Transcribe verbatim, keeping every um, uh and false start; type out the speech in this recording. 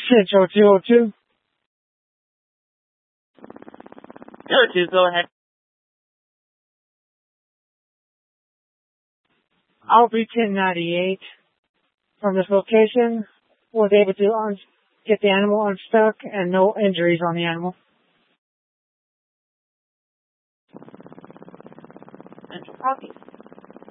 Central two oh two. two oh two, go ahead. R B ten ninety-eight from this location was able to un- get the animal unstuck and no injuries on the animal. Central copy.